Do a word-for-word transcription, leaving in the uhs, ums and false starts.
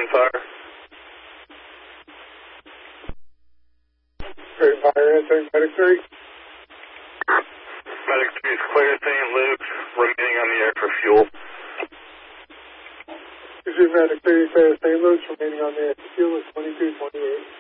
fire. Great fire, answering Medic three. Medic three is clear, Saint Luke's, remaining on the air for fuel. This is Medic three, clear, Saint Luke's, remaining on the air for fuel is twenty-two twenty-eight.